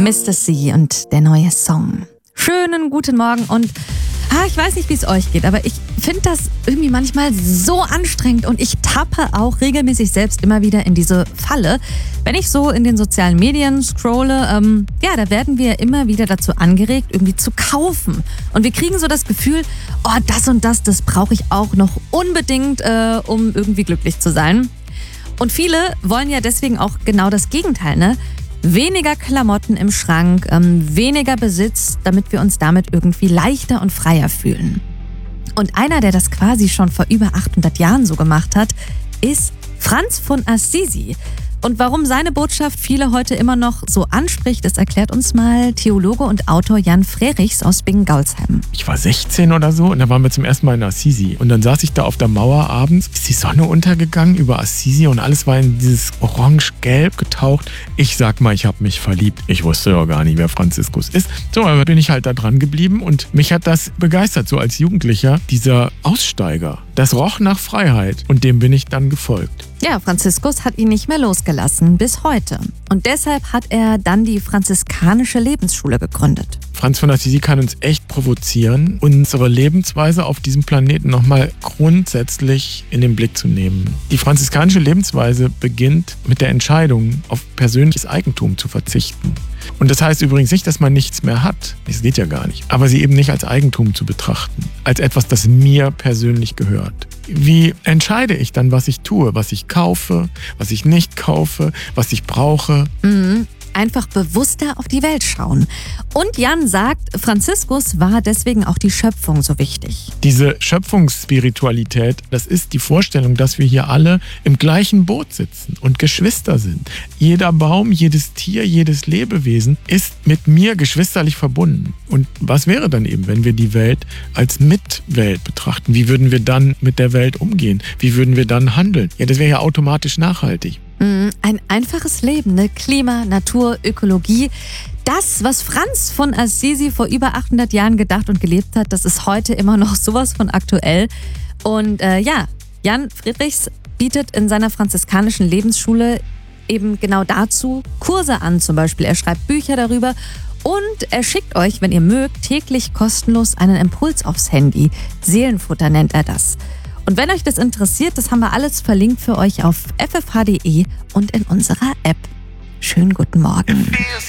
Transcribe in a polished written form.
Mr. C und der neue Song. Schönen guten Morgen und ich weiß nicht, wie es euch geht, aber ich finde das irgendwie manchmal so anstrengend und ich tappe auch regelmäßig selbst immer wieder in diese Falle. Wenn ich so in den sozialen Medien scrolle, da werden wir immer wieder dazu angeregt, irgendwie zu kaufen. Und wir kriegen so das Gefühl, das und das brauche ich auch noch unbedingt, um irgendwie glücklich zu sein. Und viele wollen ja deswegen auch genau das Gegenteil, ne? Weniger Klamotten im Schrank, weniger Besitz, damit wir uns damit irgendwie leichter und freier fühlen. Und einer, der das quasi schon vor über 800 Jahren so gemacht hat, ist Franz von Assisi. Und warum seine Botschaft viele heute immer noch so anspricht, das erklärt uns mal Theologe und Autor Jan Frerichs aus Bingen-Gaulsheim. Ich war 16 oder so und da waren wir zum ersten Mal in Assisi. Und dann saß ich da auf der Mauer abends, ist die Sonne untergegangen über Assisi und alles war in dieses orange-gelb getaucht. Ich sag mal, ich habe mich verliebt. Ich wusste ja gar nicht, wer Franziskus ist. So, aber bin ich halt da dran geblieben und mich hat das begeistert, so als Jugendlicher, dieser Aussteiger. Das roch nach Freiheit und dem bin ich dann gefolgt. Ja, Franziskus hat ihn nicht mehr losgelassen, bis heute. Und deshalb hat er dann die franziskanische Lebensschule gegründet. Franz von Assisi kann uns echt provozieren, unsere Lebensweise auf diesem Planeten nochmal grundsätzlich in den Blick zu nehmen. Die franziskanische Lebensweise beginnt mit der Entscheidung, auf persönliches Eigentum zu verzichten. Und das heißt übrigens nicht, dass man nichts mehr hat. Das geht ja gar nicht. Aber sie eben nicht als Eigentum zu betrachten. Als etwas, das mir persönlich gehört. Wie entscheide ich dann, was ich tue? Was ich kaufe, was ich nicht kaufe, was ich brauche? Einfach bewusster auf die Welt schauen. Und Jan sagt, Franziskus war deswegen auch die Schöpfung so wichtig. Diese Schöpfungsspiritualität, das ist die Vorstellung, dass wir hier alle im gleichen Boot sitzen und Geschwister sind. Jeder Baum, jedes Tier, jedes Lebewesen ist mit mir geschwisterlich verbunden. Und was wäre dann eben, wenn wir die Welt als Mitwelt betrachten? Wie würden wir dann mit der Welt umgehen? Wie würden wir dann handeln? Ja, das wäre ja automatisch nachhaltig. Ein einfaches Leben, ne? Klima, Natur, Ökologie. Das, was Franz von Assisi vor über 800 Jahren gedacht und gelebt hat, das ist heute immer noch sowas von aktuell. Und Jan Frerichs bietet in seiner franziskanischen Lebensschule eben genau dazu Kurse an zum Beispiel. Er schreibt Bücher darüber und er schickt euch, wenn ihr mögt, täglich kostenlos einen Impuls aufs Handy. Seelenfutter nennt er das. Und wenn euch das interessiert, das haben wir alles verlinkt für euch auf ffh.de und in unserer App. Schönen guten Morgen.